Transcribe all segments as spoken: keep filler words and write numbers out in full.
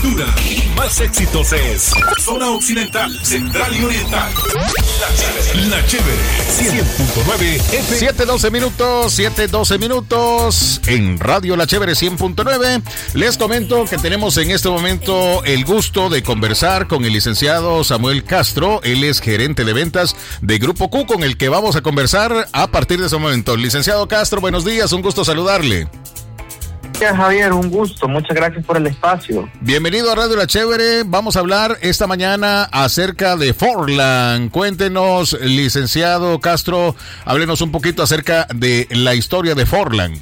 cultura y más éxitos es Zona Occidental, Central y Oriental. La Chévere, cien punto nueve F M. siete doce minutos, siete doce minutos en Radio La Chévere cien punto nueve. Les comento que tenemos en este momento el gusto de conversar con el licenciado Samuel Castro. Él es gerente de ventas de Grupo Q, con el que vamos a conversar a partir de ese momento. Licenciado Castro, buenos días, un gusto saludarle. Gracias, Javier, un gusto, muchas gracias por el espacio. Bienvenido a Radio La Chévere. Vamos a hablar esta mañana acerca de Forland. Cuéntenos, licenciado Castro, háblenos un poquito acerca de la historia de Forland.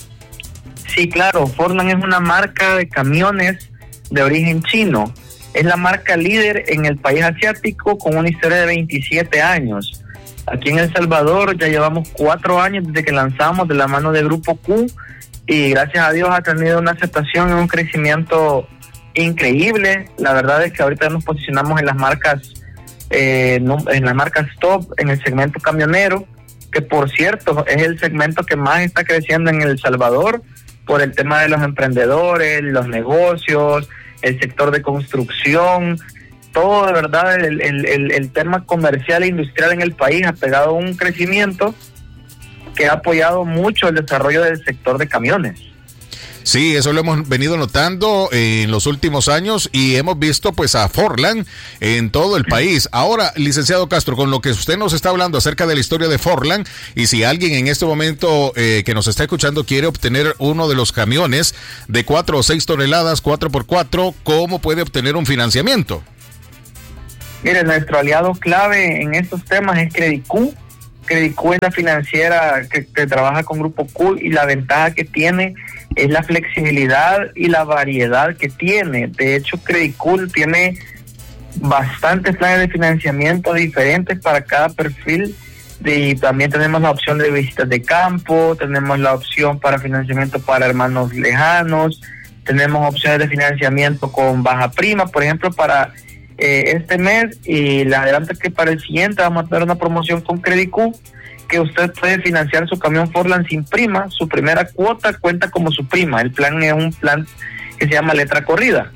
Sí, claro, Forland es una marca de camiones de origen chino. Es la marca líder en el país asiático con una historia de veintisiete años. Aquí en El Salvador ya llevamos cuatro años desde que lanzamos de la mano de Grupo Q, y gracias a Dios ha tenido una aceptación y un crecimiento increíble. La verdad es que ahorita nos posicionamos en las marcas eh, no, en las marcas top, en el segmento camionero, que por cierto es el segmento que más está creciendo en El Salvador por el tema de los emprendedores, los negocios, el sector de construcción, todo de verdad el, el, el, el tema comercial e industrial en el país ha pegado un crecimiento que ha apoyado mucho el desarrollo del sector de camiones. Sí, eso lo hemos venido notando en los últimos años y hemos visto pues a Forland en todo el país. Ahora, licenciado Castro, con lo que usted nos está hablando acerca de la historia de Forland, y si alguien en este momento eh, que nos está escuchando quiere obtener uno de los camiones de cuatro o seis toneladas, cuatro por cuatro, ¿cómo puede obtener un financiamiento? Mire, nuestro aliado clave en estos temas es Credit Q. Credit Q es la financiera que, que trabaja con Grupo Q, y la ventaja que tiene es la flexibilidad y la variedad que tiene. De hecho, Credit Q tiene bastantes planes de financiamiento diferentes para cada perfil. Y también tenemos la opción de visitas de campo, tenemos la opción para financiamiento para hermanos lejanos, tenemos opciones de financiamiento con baja prima, por ejemplo, para Eh, este mes, y le adelanto que para el siguiente vamos a tener una promoción con Credit Q, que usted puede financiar su camión Forland sin prima. Su primera cuota cuenta como su prima. El plan es un plan que se llama letra corrida.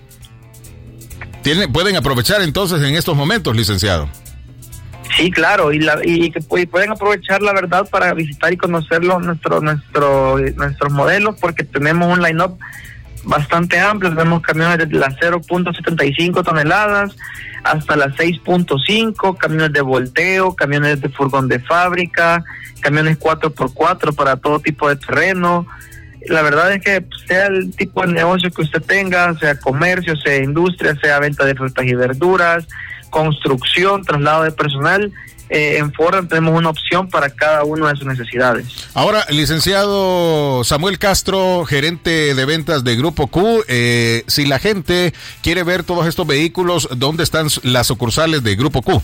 ¿Tiene, pueden aprovechar entonces en estos momentos, licenciado? Sí, claro, y, la, y que y pueden aprovechar la verdad para visitar y conocer los, nuestro, nuestro, nuestros modelos, porque tenemos un line-up bastante amplio. Tenemos camiones desde las cero punto setenta y cinco toneladas hasta las seis punto cinco, camiones de volteo, camiones de furgón de fábrica, camiones cuatro por cuatro para todo tipo de terreno. La verdad es que sea el tipo de negocio que usted tenga, sea comercio, sea industria, sea venta de frutas y verduras, construcción, traslado de personal, Eh, en Forland tenemos una opción para cada una de sus necesidades. Ahora, licenciado Samuel Castro, gerente de ventas de Grupo Q, eh, si la gente quiere ver todos estos vehículos, ¿dónde están las sucursales de Grupo Q?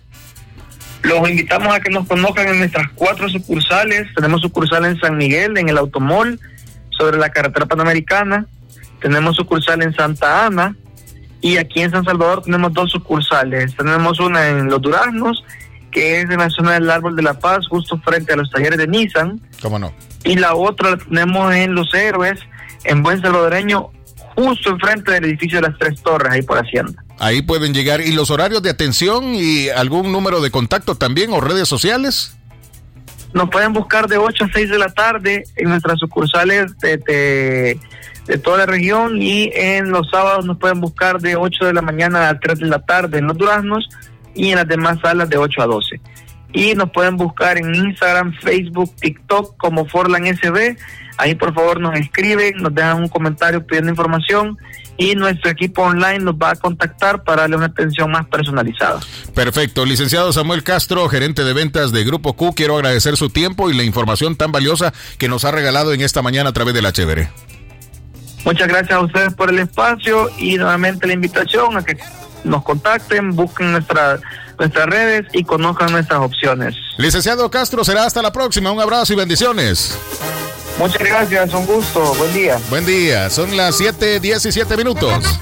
Los invitamos a que nos conozcan en nuestras cuatro sucursales. Tenemos sucursal en San Miguel, en el Automall, sobre la carretera Panamericana. Tenemos sucursal en Santa Ana, y aquí en San Salvador tenemos dos sucursales. Tenemos una en Los Duraznos, que es en la zona del Árbol de la Paz, justo frente a los talleres de Nissan. ¿Cómo no? Y la otra la tenemos en Los Héroes, en Buen Salvadoreño, justo enfrente del edificio de las Tres Torres, ahí por Hacienda. Ahí pueden llegar. ¿Y los horarios de atención y algún número de contacto también, o redes sociales? Nos pueden buscar de ocho a seis de la tarde en nuestras sucursales de, de, de toda la región, y en los sábados nos pueden buscar de ocho de la mañana a tres de la tarde en Los Duraznos, y en las demás salas de ocho a doce. Y nos pueden buscar en Instagram, Facebook, TikTok como Forland S B. Ahí por favor nos escriben, nos dejan un comentario pidiendo información, y nuestro equipo online nos va a contactar para darle una atención más personalizada. Perfecto. Licenciado Samuel Castro, gerente de ventas de Grupo Q, quiero agradecer su tiempo y la información tan valiosa que nos ha regalado en esta mañana a través de La Chévere. Muchas gracias a ustedes por el espacio, y nuevamente la invitación a que nos contacten, busquen nuestra, nuestras redes y conozcan nuestras opciones. Licenciado Castro, será hasta la próxima. Un abrazo y bendiciones. Muchas gracias, un gusto. Buen día. Buen día. Son las siete diecisiete minutos.